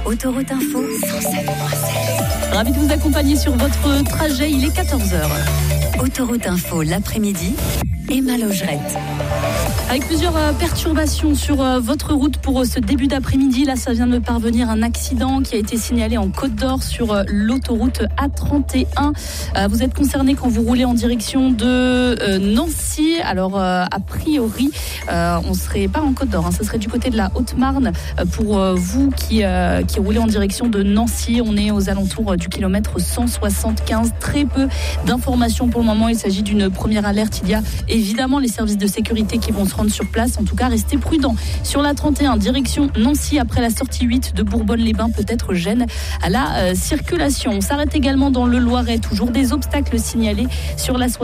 Autoroute Info 107.7. Ravi de vous accompagner sur votre trajet, il est 14h. Autoroute Info l'après-midi, Emma Logerette. Avec plusieurs perturbations sur votre route pour ce début d'après-midi. Là, ça vient de me parvenir un accident qui a été signalé en Côte d'Or sur l'autoroute A31. Vous êtes concerné quand vous roulez en direction de Nancy. Alors, a priori, on ne serait pas en Côte d'Or, ce serait du côté de la Haute-Marne. Pour vous qui roulez en direction de Nancy, on est aux alentours du kilomètre 175. Très peu d'informations pour le moment. Il s'agit d'une première alerte. Il y a évidemment les services de sécurité qui vont se rendre sur place. En tout cas, restez prudents. Sur la 31, direction Nancy, après la sortie 8 de Bourbonne-les-Bains, peut-être gêne à la circulation. On s'arrête également dans le Loiret. Toujours des obstacles signalés sur la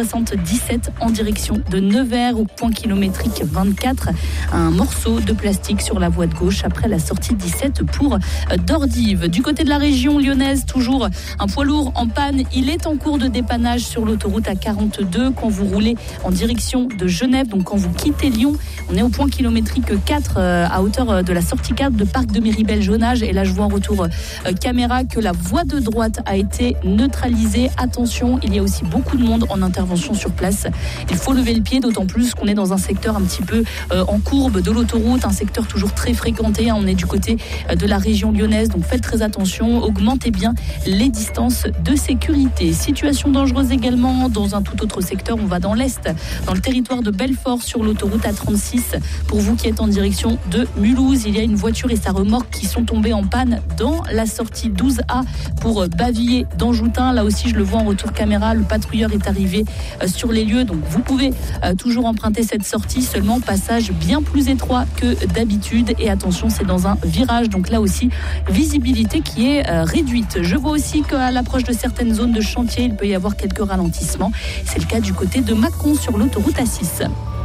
77 en direction de Nevers au point kilométrique 24. Un morceau de plastique sur la voie de gauche après la sortie 17 pour Dordives. Du côté de la région lyonnaise, toujours un poids lourd en panne. Il est en cours de dépannage sur l'autoroute A42 quand vous roulez en direction de Genève. Donc quand vous quittez Lyon, on est au point kilométrique 4 à hauteur de la sortie 4 de Parc de Méribel-Jonage. Et là, je vois en retour caméra que la voie de droite a été neutralisée. Attention, il y a aussi beaucoup de monde en intervention sur place. Il faut lever le pied, d'autant plus qu'on est dans un secteur un petit peu en courbe de l'autoroute, un secteur toujours très fréquenté. On est du côté de la région lyonnaise, donc faites très attention. Augmentez bien les distances de sécurité. Situation dangereuse également dans un tout autre secteur. On va dans l'Est, dans le territoire de Belfort sur l'autoroute A36. Pour vous qui êtes en direction de Mulhouse, il y a une voiture et sa remorque qui sont tombées en panne dans la sortie 12A pour Bavilliers d'Anjoutin. Là aussi, je le vois en retour caméra. Le patrouilleur est arrivé sur les lieux. Donc, vous pouvez toujours emprunter cette sortie. Seulement, passage bien plus étroit que d'habitude. Et attention, c'est dans un virage. Donc là aussi, visibilité qui est réduite. Je vois aussi qu'à l'approche de certaines zones de chantier, il peut y avoir quelques ralentissements. C'est le cas du côté de Mâcon sur l'autoroute A6.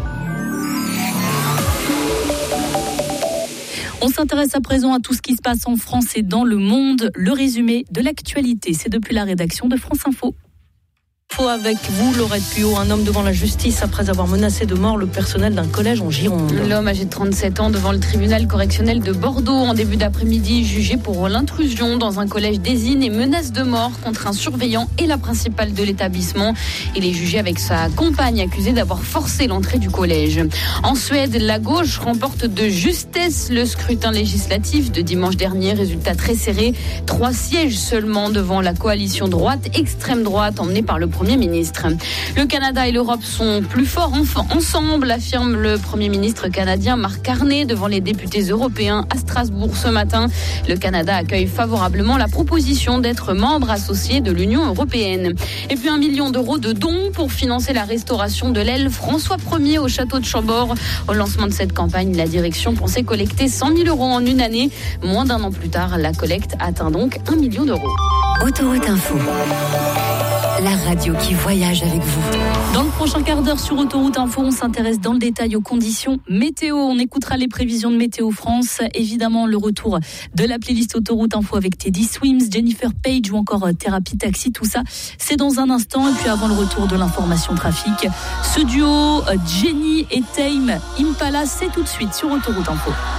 On s'intéresse à présent à tout ce qui se passe en France et dans le monde. Le résumé de l'actualité, c'est depuis la rédaction de France Info. Avec vous, Laurette Puot, un homme devant la justice après avoir menacé de mort le personnel d'un collège en Gironde. L'homme âgé de 37 ans devant le tribunal correctionnel de Bordeaux en début d'après-midi, jugé pour l'intrusion dans un collège d'Ésine et menace de mort contre un surveillant et la principale de l'établissement. Il est jugé avec sa compagne accusée d'avoir forcé l'entrée du collège. En Suède, la gauche remporte de justesse le scrutin législatif de dimanche dernier. Résultat très serré, 3 sièges seulement devant la coalition droite, extrême droite emmenée par le Premier ministre. Le Canada et l'Europe sont plus forts ensemble, affirme le Premier ministre canadien Mark Carney devant les députés européens à Strasbourg ce matin. Le Canada accueille favorablement la proposition d'être membre associé de l'Union européenne. Et puis 1 million d'euros de dons pour financer la restauration de l'aile François Ier au château de Chambord. Au lancement de cette campagne, la direction pensait collecter 100 000 euros en une année. Moins d'un an plus tard, la collecte atteint donc 1 million d'euros. Autoroute Info, la radio qui voyage avec vous. Dans le prochain quart d'heure sur Autoroute Info, on s'intéresse dans le détail aux conditions météo. On écoutera les prévisions de Météo France. Évidemment, le retour de la playlist Autoroute Info avec Teddy Swims, Jennifer Page ou encore Thérapie Taxi. Tout ça, c'est dans un instant. Et puis avant le retour de l'information trafic, ce duo Jenny et Tame Impala, c'est tout de suite sur Autoroute Info.